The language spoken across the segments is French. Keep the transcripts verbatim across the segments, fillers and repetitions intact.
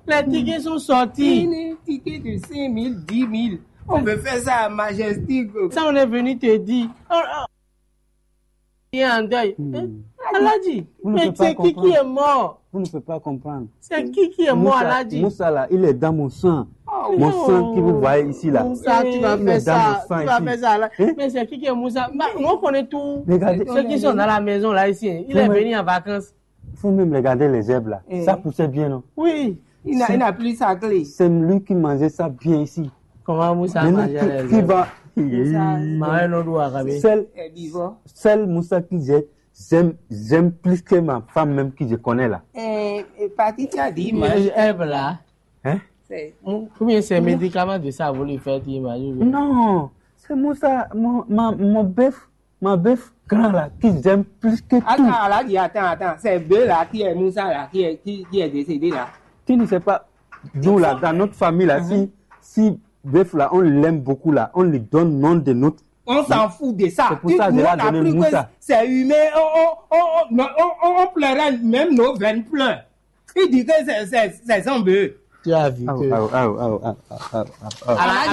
Les tickets sont sortis. Les tickets de cinq mille, dix mille. On veut faire ça à Majestic. Ça, on est venu te dire. Il est en deuil. Aladji, mais c'est qui qui est mort? Vous ne pouvez pas comprendre. C'est qui qui est mort, Aladji? Moussa là, il est dans mon sang. Oh, mon non. sang que vous voyez ici là. Moussa, tu vas faire ça. Tu vas faire ça là. Hein? Mais c'est qui qui est Moussa? On connaît tout. Regardez. Ceux qui sont dans la maison là ici. Il est venu en vacances. Il faut même regarder les herbes là. Et ça poussait bien, non? Oui. Il n'a plus sa clé. C'est lui qui mangeait ça bien ici. Comment Moussa mangeait les herbes? Celle, celle Moussa qui j'ai, j'aime, j'aime plus que ma femme même que je connais là. Eh, Pati, tu as dit, mais les herbes là. Hein? Combien c'est médicaments de ça vous lui faites imaginer? Non, c'est Moussa, mon, ma, mon bœuf, ma bœuf grand là, qui j'aime plus que tout. Attends, là, attends, attends, c'est bœuf là qui est Moussa là, qui est, qui, qui est décédé là. Tu ne sais pas, nous là, dans notre famille là, si, si bœuf là, on l'aime beaucoup là, on lui donne nom de notre. On s'en fout de ça. C'est pour ça que j'ai donné Moussa. C'est humain, on, on, on, on, on pleurait, même nos veines pleurent. Il dit que c'est son bœuf. Tu as vu que... Ah, ah, ah, ah, ah,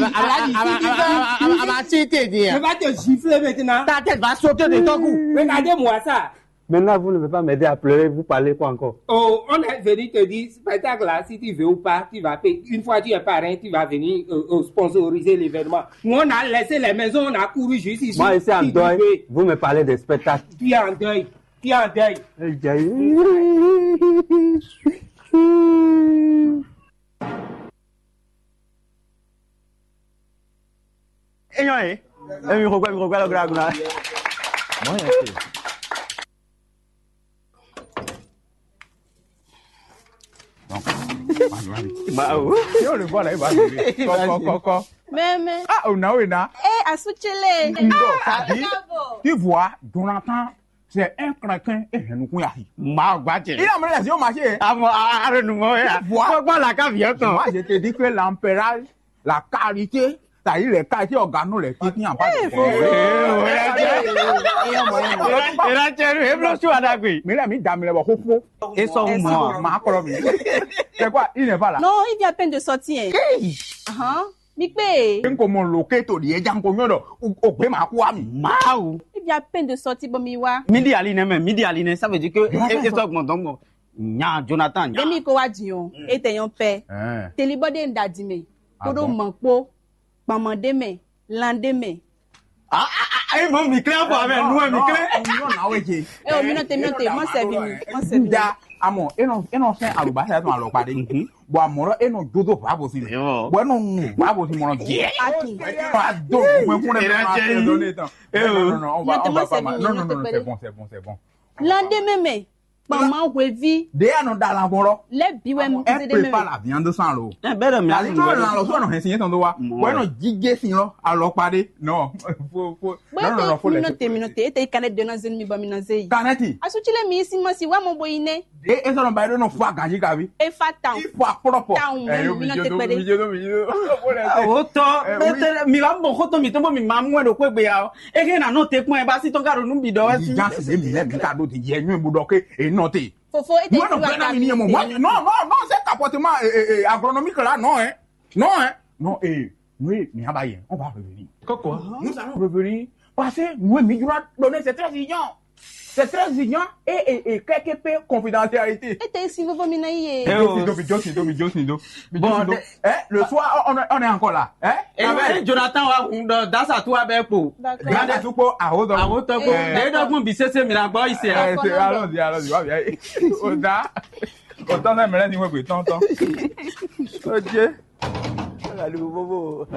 Je vais te gifler maintenant. Ta tête va sauter de ton cou. Regardez-moi ça. Maintenant, vous ne pouvez pas m'aider à pleurer, vous parlez quoi encore? Oh, on est venu te dire, spectacle là, si tu veux ou pas, tu vas payer. Une fois tu es parrain, tu vas venir euh, sponsoriser l'événement. Nous, on a laissé les maisons, on a couru juste ici. Moi, ici en deuil, vous me parlez des spectacles. Tu es en deuil. Tu es en deuil. Eh non, eh. Eh, mi regarde, mi regarde, regarde, regarde. Moi, je sais. Bah oui. Si on le voit là, il va arriver. Quoi, quoi, quoi. Mais, mais. Ah, on a, on a. Eh, Asuchele. Ah, tu vois, Jonathan, c'est un craquin et un nous Ma guache. Il a mené les yeux au marché. Ah, bon, ah, renouveau, ya. Vois. Quoi, la caviar, toi. Moi, je te dis que l'empérage, la qualité, t'as eu les qualités organes, les qui n'y a pas de problème. Mais là, il dame, il va faux. Et son moi, ma colonie. C'est quoi? Il n'est pas là. Non, il vient à peine de sortir. Ah, Mikpe. Comme le loqueto, il est en commun, au Pema Kouami. Maou. Il vient à peine de sortir, Bomiwa. Midi Aline, même, Midi Aline, ça veut dire que, et ça augmente donc, nya, Jonathan, nya. Demi Kouadion, et t'ayons paix. Télébodé Ndadime. Kodo Manko, Pamandeme, Landeme. Ah, ah, ah, mon micro, avec nous, un micro. Eh, oh, minute, minute, moi, c'est venu. Moi, c'est venu. Amo, et non, et non, c'est à l'obas, c'est à l'opade. Bon, amoro, et non, dodo, pas possible. Bon, non, pas possible, mon dieu. Pas donc, on peut pas donner temps. Non, non, on va, on va pas mal. Non, non, non, c'est bon, c'est bon, c'est bon. Landeme, maman, Wevi. Des anneaux dans la bolo. Les biwem, elle prépare la viande sans l'eau. Eh, ben, mais, allez, non, non, non, non, enseigner ton doigt. Bon, non, gigé, sinon, à l'opade. Non, faut, faut. Non, non, non, faut les. Minute, minute, et t'es canette de nos ennemis, bominazé. Canette. Asutile, mi, si, moi, si, wa, mon boyine. Et, et ça, on va non, faut gager, gavi. Et fatal. Il faut propre. Eh, minute, milieu, milieu. Auto, mi va mon coton, mi tombe, mi maman, le quoi, béa. Et rien à noter, point, bah, si ton gars, nous, bidon, si. J'en sais, mi, les cadeaux, tu y a un boudoké, et noté. Fofo, et t'es non, non, non, non, c'est capotement agronomique là, non, hein. Non, hein. Non, et nous, on va revenir. Quoi? Nous allons revenir parce que nous, nous devons donner, c'est très exigeant. C'est très exigeant et, et, et quelque peu confidentialité. Et t'es si vous vominez. Eh, bon, le soir, on, on est encore là. Hein? Et Jonathan, dans sa tour, ben, pour. Dans sa tour, à haut. À haut, d'ailleurs, donc, mon bise, c'est Mirabo, ici. Allons-y, allons-y, va bien. Oda, autant d'aimer, dis-moi, oui, tant, tant. Ok. Allez, bobo.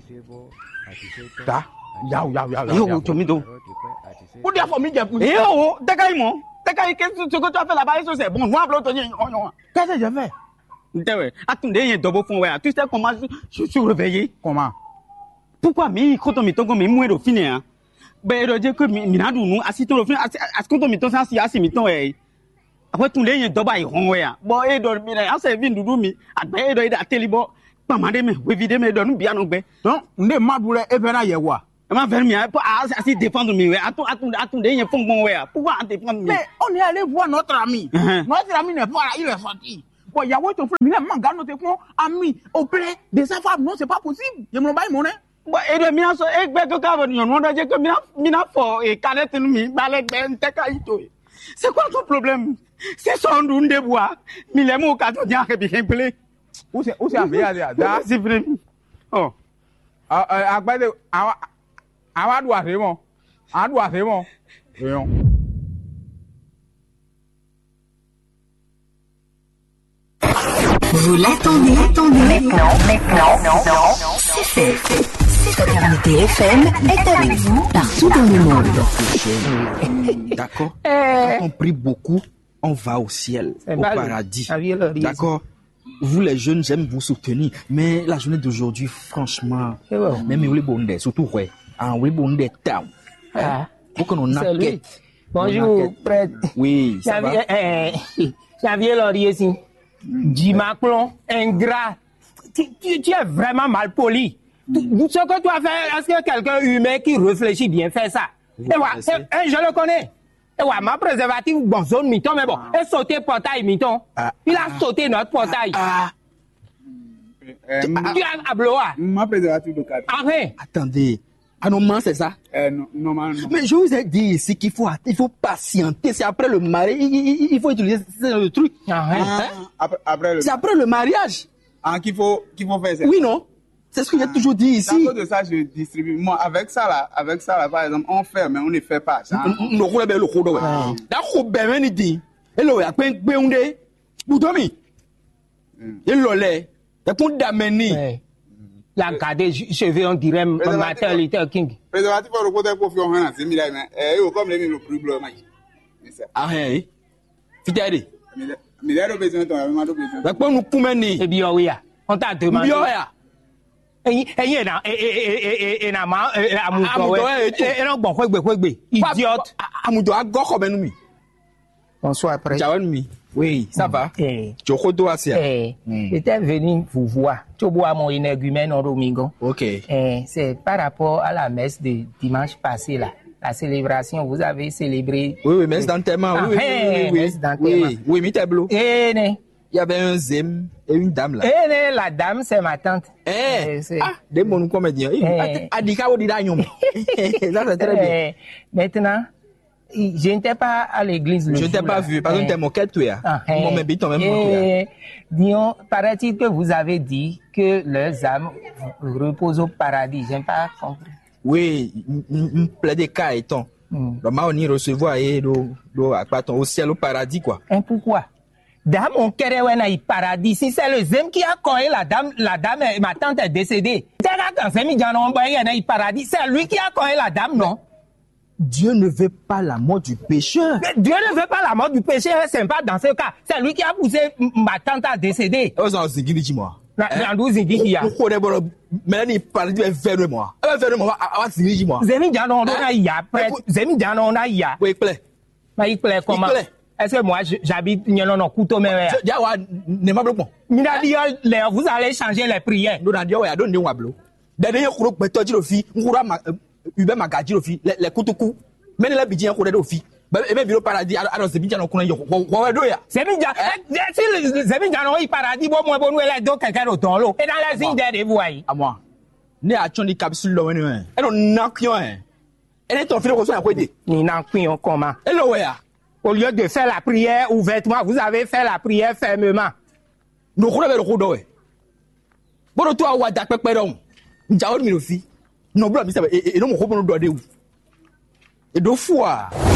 Ta, yao, yao, yao. Yo, tu m'y donnes. Pour dire, faut m'y dire. Eh oh, t'as qu'à y mon. T'as qu'à y, qu'est-ce que tu as fait là-bas, c'est bon, moi, l'autre, qu'est-ce que j'ai fait? Attendez, il y a un double fond, ouais. Tu sais comment je suis réveillé? Comment? Pourquoi, mais, quand on m'y tombe, mais moi, le finir, hein? Ben, je dis que, mina, nous, assistons le fin, à ce qu'on m'y tombe, c'est assez, m'y tombe, ouais. Après, tout le monde, il y a double, il rond, ouais. Bon, et donc, mais, on s'est vu, nous, mais, à ben, il y a des télé, bon, pas mal, mais, oui, évidemment, nous, bien, nous, ben. Donc, on est maboulé, et ben, là, il y a quoi? Ma vermi, assez défendre mes attends, attends, attendez, il y a fond bon, pourquoi défendre? Mais on est allé voir notre ami. Notre ami n'est pas là, il est sorti. Bon, il y a ouais ton frère, mais manga non te font ami opérer des femmes, non c'est pas possible. Je me baille mon hein. Bon, et de mina so e gbe to ka bo nyon won je que mina mina fo e canette mi balé ben te ka ito. C'est quoi ton problème? C'est son dunde bois. Mi le mo ka to jan ke bi play. Où c'est où c'est avec là là. C'est vrai. Oh. Ah agbade awa awa do ase mo. A do ase mo. Voyons. Vous l'attendez, attendez. Maintenant, maintenant, non, non, c'est fait. Fraternité F M est avec vous partout dans le monde. D'accord. Quand on prie beaucoup, on va au ciel, au paradis. D'accord. Vous les jeunes, j'aime vous soutenir, mais la journée d'aujourd'hui, franchement, même les bondés, surtout ouais, en oui bondé town. Faut qu'on en a. Bonjour, prêtre. Oui, ça va. Xavier Laurier ici. Dis Macron, ingrat. Tu, tu, tu es vraiment mal poli. Tu, ce que tu as fait, est-ce que quelqu'un humain qui réfléchit bien fait ça? Et voilà, je le connais. Et voilà, ma préservative, bon, zone miton, mais bon, elle sauté portail miton. Ah, Il a sauté notre portail. Ah, Euh, Tu as à Blois. ma préservative de quatre. Arrête. attendez. Ah non, c'est ça? Euh, non, non, non. Mais je vous ai dit ici qu'il faut, il faut patienter. C'est après le mariage. Il, il, il faut utiliser ce truc. Arrête. Hein? Après, après le. C'est après le mariage. Ah, qu'il faut, qu'il faut faire ça. Oui, non? C'est ce que j'ai toujours dit C'est à ici. cause de ça, je distribue. Moi, avec ça, là, avec ça, là, par exemple, on fait, mais on ne fait pas. Ça. No kule be lo kodo we. Da ko be me ni din. E lo ya pen pe unde. Butomi. E lo le. E kun da me ni. La garder cheveux, on dirait Martin Luther King. Préservatif, on le côté pour faire un c'est mille mais eh, comme les mille plus blancs, mais ça. Ah hein. Fitade. Mais là, le besoin, on a vraiment besoin. Da ko nu kume ni. Et bien, oui, on t'a demandé. Bio ya. Et et na et et et et na ma amuko we. Et non bon kwegbe kwegbe. Idiote. Amudo agor ko benu mi. Bonsoir après. Jawan mi. Oui, ça va. Eh. Joko do asia. Eh. J'étais venu vous voir. Tu vois mon énergumène en Domingo. OK. Eh, c'est par rapport à la messe de dimanche passé là. La célébration, vous avez célébré. Oui, oui, messe d'enterrement. Ah, Oui, oui, hey, oui, oui. messe d'enterrement. Oui, oui, mi tableau. Eh, né. Il y avait un zem et une dame là. Eh, né, la dame, c'est ma tante. Eh, Eh, c'est- ah, des bons comédiens. Eh. Adika ou dida nyom. Ça c'est très bien. Eh, maintenant, je n'étais pas à l'église le Je ne t'ai jour, pas là. vu, parce que Eh. t'es moquette, toi. Ah, eh. Mon même même Eh, disons, paraît-il que vous avez dit que leurs âmes reposent au paradis. Je n'ai pas compris. Oui, me plaide cas et ton. Hmm. Le ma on y recevoir et do do akpaton au ciel au paradis quoi. Hein, pourquoi? Dans mon cœur, il y a paradis. Si c'est le zème qui a connu la dame, la dame, ma tante est décédée. C'est lui qui a connu la dame, non? Dieu ne veut pas la mort du pécheur. Mais Dieu ne veut pas la mort du péché, c'est pas dans ce cas. C'est lui qui a poussé ma tante à décéder. Aux en zingini dis-moi. Dans douze il dit qu'il y a. Pourquoi d'abord mais il paradis est vers moi. Elle vers moi à zingini dis-moi. Zemi Diano, on a y a. Zemi Diano, on a y a. Oui, plaît. Mais il plaît comment? Il plaît. Est-ce que moi, j'habite, il y a un couteau, mais. Diawa ne m'a bloqué. Vous allez changer les prières. Nous n'en diawa donne un wablo. Derrière couro beto di lofi, ngura ma ube magaji lofi, les kutuku. Mais la bidien couro de fi. Et même le paradis alors c'est bien qu'on a yo. Wa do ya. Zemi Diano, si Zemi Diano il paradis bon moi bon nous là donc quelqu'un d'autre dans l'eau. Et dans la zine de vous voyez. À moi. Ne a chondi capsule lo wenu hein. Et on nakyon hein. Et ne ton fille ko so na kwede. Ni nakyon comment? Et lo ya. Au lieu de faire la prière ouvertement, vous avez fait la prière fermement. Nous couro be ko do we. Bodo to awa da pepe don. Nja o mi lo fi. No bro mi se e no mo ko bono do de wu. E do fu a.